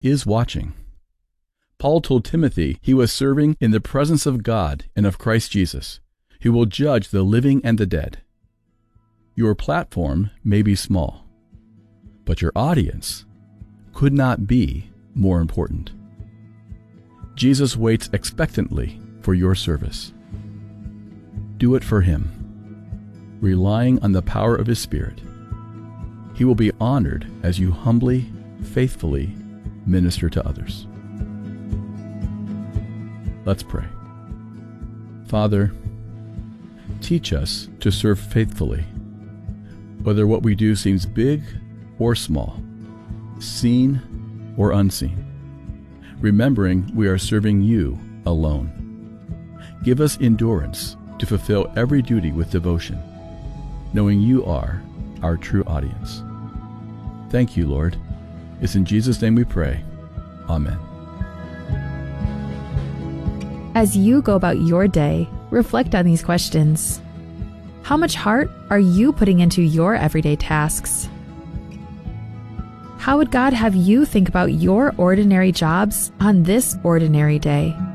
is watching. Paul told Timothy he was serving in the presence of God and of Christ Jesus, who will judge the living and the dead. Your platform may be small, but your audience could not be more important. Jesus waits expectantly for your service. Do it for Him, relying on the power of His Spirit. He will be honored as you humbly, faithfully minister to others. Let's pray. Father, teach us to serve faithfully, whether what we do seems big or small, seen or unseen, remembering we are serving You alone. Give us endurance to fulfill every duty with devotion, knowing You are our true audience. Thank You, Lord. It's in Jesus' name we pray. Amen. As you go about your day, reflect on these questions. How much heart are you putting into your everyday tasks? How would God have you think about your ordinary jobs on this ordinary day?